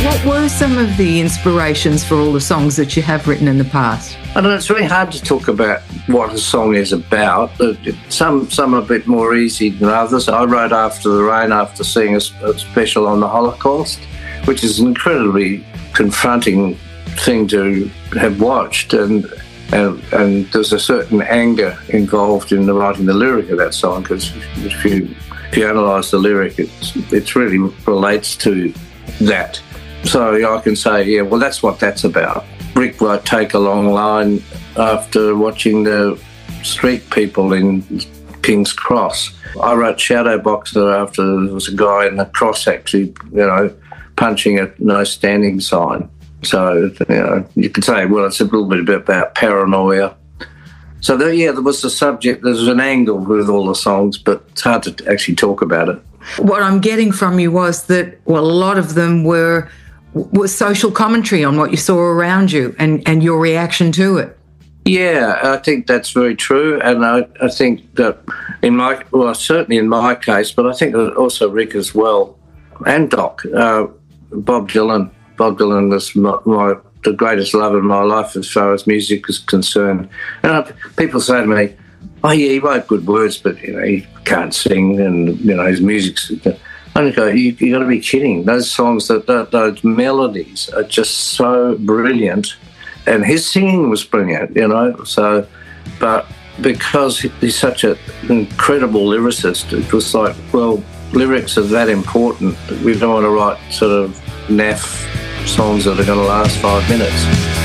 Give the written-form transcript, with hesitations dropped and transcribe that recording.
What were some of the inspirations for all the songs that you have written in the past? I don't know, it's really hard to talk about what a song is about. Some are a bit more easy than others. I wrote After the Rain after seeing a special on the Holocaust, which is an incredibly confronting thing to have watched, and there's a certain anger involved in writing the lyric of that song, because if you analyse the lyric, it really relates to that. So I can say, yeah, well, that's what that's about. Rick wrote Take a Long Line after watching the street people in King's Cross. I wrote Shadowboxer after there was a guy in the cross actually, punching a no standing sign. So, you could say, well, it's a little bit about paranoia. So, there was the subject, there's an angle with all the songs, but it's hard to actually talk about it. What I'm getting from you was that, well, a lot of them were social commentary on what you saw around you and your reaction to it. Yeah, I think that's very true. And I think that certainly in my case, but I think also Rick as well, and Doc, Bob Dylan. Bob Dylan was the greatest love of my life as far as music is concerned. And people say to me, oh, yeah, he wrote good words, but, he can't sing and, his music's... I go, you got to be kidding. Those songs, those melodies are just so brilliant. And his singing was brilliant, but because he's such an incredible lyricist, it was like, well, lyrics are that important. We don't want to write sort of naff songs that are going to last 5 minutes.